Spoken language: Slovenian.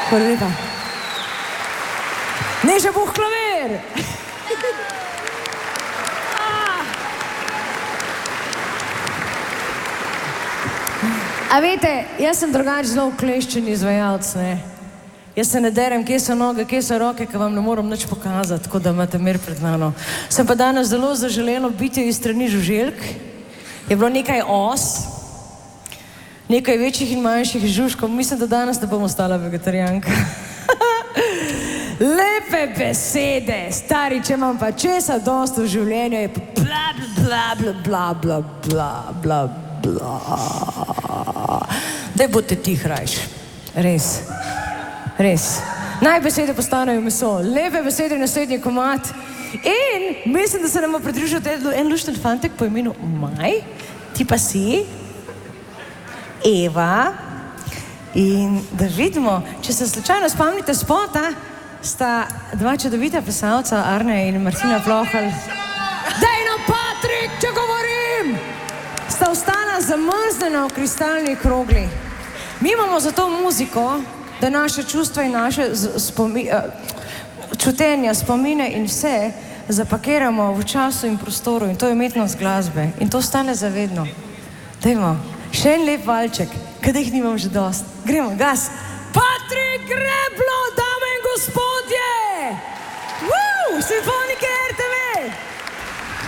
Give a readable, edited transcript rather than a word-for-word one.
Hvala lepa. Neža Buh klavir! A veste, jaz sem drugač zelo ukleščen izvajalec, ne. Jaz se ne derem, kje so noge, kje so roke, ker vam ne moram nič pokazati, tako da imate mir pred mano. Sem pa danes zelo zaželelo biti iz strani žuželk. Je bilo nekaj os, nekaj večjih in manjših žužkov. Mislim, da danes ne bom ostala vegetarijanka. Lepe besede, stari, če imam pa česa dost v življenju, je pa bla, bla, bla, bla, bla, bla, bla, bla. Daj bote tih rajš. Res. Res. Naj besede postanejo meso. Lepe besede, naslednji komad. In mislim, da se nam bo pridružil en lušten fantek po imenu Maj. Ti pa si Eva. In da vidimo, če se slučajno spomnite spota, sta dva čudovita plesalca, Arne in Martina Plohalj. Daj nam, Patrik, če govorim! Sta ostala zamrznjena v kristalni krogli. Mi imamo za to muziko, da naše čustva in naše čutenja, spomine in vse zapakiramo v času in prostoru in to je umetnost glasbe. In to ostane zavedno. Dajmo, še en lep valček, kada jih nimam že dost. Gremo, gas. Patrik Greblo, dame in gospodje! Simfoniki!